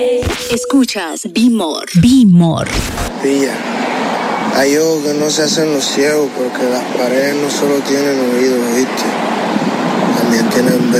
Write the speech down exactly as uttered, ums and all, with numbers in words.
Escuchas Be More. Be More. Pilla. Hay ojos que no se hacen los ciegos porque las paredes no solo tienen oídos, ¿viste? También tienen